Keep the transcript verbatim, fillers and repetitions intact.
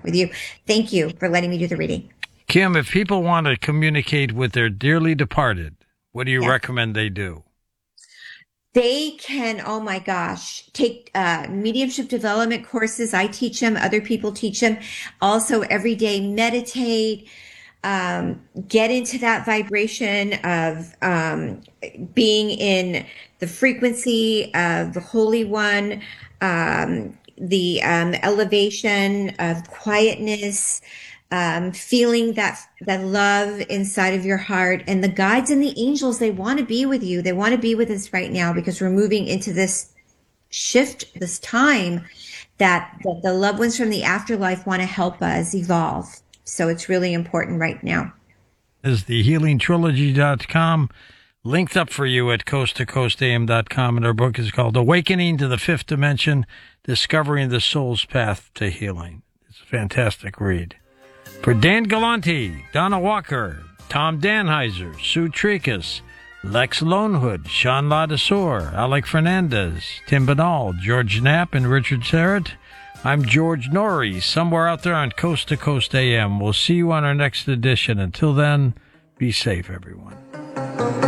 with you. Thank you for letting me do the reading. Kim, if people want to communicate with their dearly departed, what do you yeah. recommend they do? They can, oh my gosh, take uh, mediumship development courses. I teach them. Other people teach them. Also, every day meditate. Um, get into that vibration of um, being in the frequency of the Holy One, um, the um, elevation of quietness, um, feeling that that love inside of your heart. And the guides and the angels, they want to be with you. They want to be with us right now because we're moving into this shift, this time that, that the loved ones from the afterlife want to help us evolve. So it's really important right now. Is the healing trilogy dot com linked up for you at coast to coast a m dot com, and our book is called Awakening to the Fifth Dimension, Discovering the Soul's Path to Healing. It's a fantastic read. For Dan Galante, Donna Walker, Tom Danheiser, Sue Tricus, Lex Lonehood, Sean Ladessor, Alec Fernandez, Tim Banal, George Knapp, and Richard Serrett, I'm George Norrie, somewhere out there on Coast to Coast A M. We'll see you on our next edition. Until then, be safe, everyone.